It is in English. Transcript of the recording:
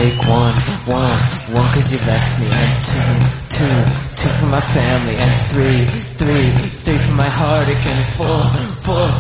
take one, cause you left me, and two for my family, and three for my heartache, and four